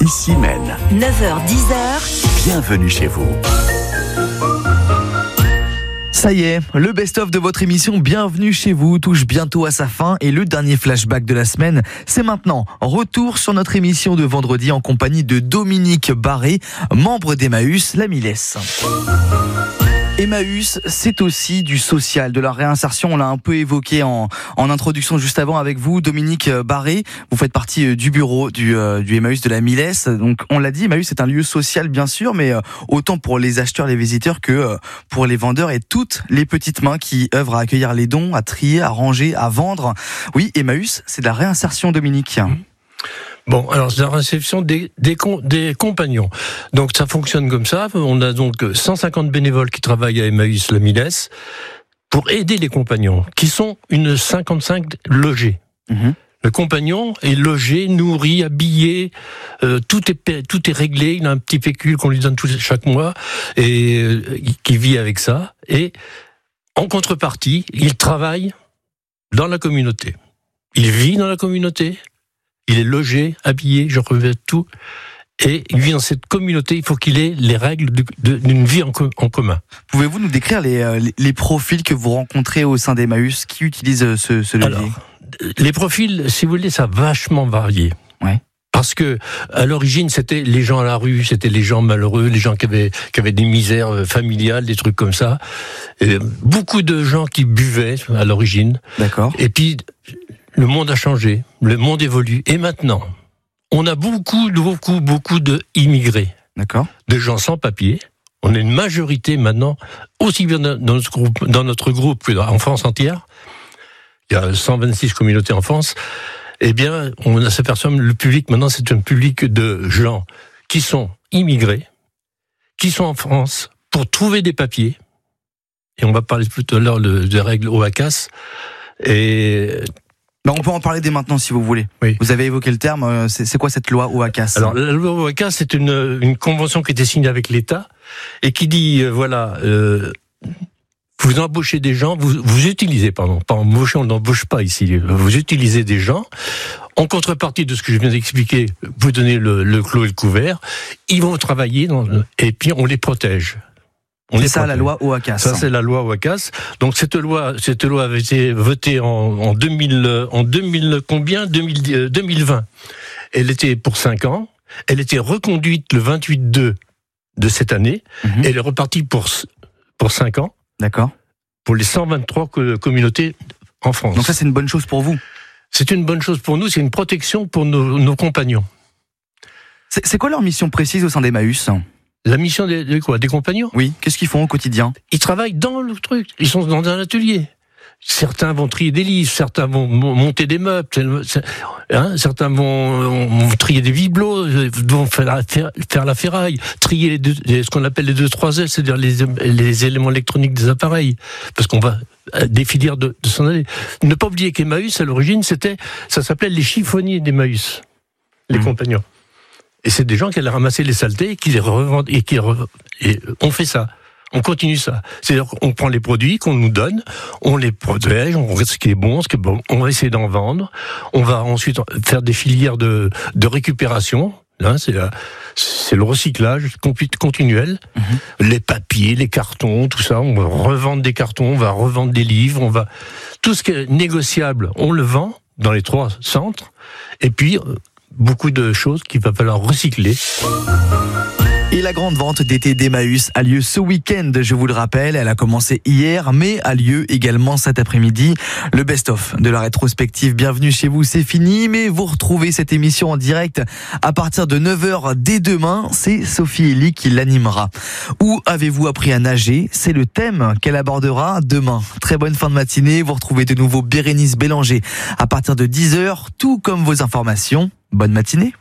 Ici Maine. 9h-10h. Bienvenue chez vous. Ça y est, le best-of de votre émission Bienvenue chez vous touche bientôt à sa fin et le dernier flashback de la semaine, c'est maintenant. Retour sur notre émission de vendredi en compagnie de Dominique Barré, membre d'Emmaüs La Millesse. Emmaüs, c'est aussi du social, de la réinsertion. On l'a un peu évoqué en introduction juste avant avec vous, Dominique Barré. Vous faites partie du bureau du Emmaüs de la Millesse. Donc, on l'a dit, Emmaüs c'est un lieu social, bien sûr, mais autant pour les acheteurs, les visiteurs que pour les vendeurs et toutes les petites mains qui œuvrent à accueillir les dons, à trier, à ranger, à vendre. Oui, Emmaüs, c'est de la réinsertion, Dominique. Bon, alors c'est la réception des compagnons. Donc ça fonctionne comme ça. On a donc 150 bénévoles qui travaillent à Emmaüs La Millesse pour aider les compagnons, qui sont une 55 logés. Mmh. Le compagnon est logé, nourri, habillé, tout est réglé. Il a un petit pécule qu'on lui donne chaque mois et qui vit avec ça. Et en contrepartie, il travaille dans la communauté. Il vit dans la communauté. Il est logé, habillé, je revêt tout, et il vit dans cette communauté. Il faut qu'il ait les règles d'une vie en commun. Pouvez-vous nous décrire les profils que vous rencontrez au sein d'Emmaüs qui utilisent ce levier? Alors, les profils, si vous voulez, ça a vachement varié. Ouais. Parce que à l'origine, c'était les gens à la rue, c'était les gens malheureux, les gens qui avaient des misères familiales, des trucs comme ça. Et beaucoup de gens qui buvaient à l'origine. D'accord. Et puis le monde a changé, le monde évolue. Et maintenant, on a beaucoup de immigrés. D'accord. De gens sans papier. On est une majorité maintenant, aussi bien dans notre groupe que en France entière. Il y a 126 communautés en France. Eh bien, on s'aperçoit que le public, maintenant, c'est un public de gens qui sont immigrés, qui sont en France pour trouver des papiers. Et on va parler tout à l'heure des règles OACAS. Et on peut en parler dès maintenant si vous voulez. Oui. Vous avez évoqué le terme, c'est quoi cette loi OACAS? Alors la loi OACAS, c'est une convention qui a été signée avec l'État et qui dit, vous embauchez des gens, vous utilisez, pas embaucher, on n'embauche pas ici, vous utilisez des gens, en contrepartie de ce que je viens d'expliquer, vous donnez le clos et le couvert, ils vont travailler, et puis on les protège. C'est ça la loi OACAS. Ça c'est la loi OACAS. Donc cette loi avait été votée en 2020. Elle était pour 5 ans. Elle était reconduite le 28/2 de cette année. Mmh. Et elle est repartie pour 5 ans. D'accord. Pour les 123 communautés en France. Donc ça c'est une bonne chose pour vous. C'est une bonne chose pour nous. C'est une protection pour nos compagnons. C'est quoi leur mission précise au sein d'Emmaüs ? La mission des compagnons? Oui, qu'est-ce qu'ils font au quotidien? Ils travaillent dans le truc, ils sont dans un atelier. Certains vont trier des livres, certains vont monter des meubles, certains vont trier des bibelots, vont faire la ferraille, trier ce qu'on appelle les 2-3 S, c'est-à-dire les éléments électroniques des appareils, parce qu'on va des filières de s'en aller. Ne pas oublier qu'Emmaüs, à l'origine, ça s'appelait les chiffonniers d'Emmaüs, les compagnons. Et c'est des gens qui allaient ramasser les saletés et qui les revendent. Et on fait ça. On continue ça. C'est-à-dire qu'on prend les produits qu'on nous donne, on les protège, on regarde ce qui est bon, on va essayer d'en vendre. On va ensuite faire des filières de récupération. Là, c'est le recyclage continuel. Mmh. Les papiers, les cartons, tout ça. On va revendre des cartons, on va revendre des livres, tout ce qui est négociable, on le vend dans les 3 centres. Et puis beaucoup de choses qu'il va falloir recycler. Et la grande vente d'été d'Emmaüs a lieu ce week-end, je vous le rappelle. Elle a commencé hier, mais a lieu également cet après-midi. Le best-of de la rétrospective Bienvenue chez vous, c'est fini, mais vous retrouvez cette émission en direct à partir de 9h dès demain. C'est Sophie Elie qui l'animera. Où avez-vous appris à nager? C'est le thème qu'elle abordera demain. Très bonne fin de matinée. Vous retrouvez de nouveau Bérénice Bélanger à partir de 10h, tout comme vos informations. Bonne matinée.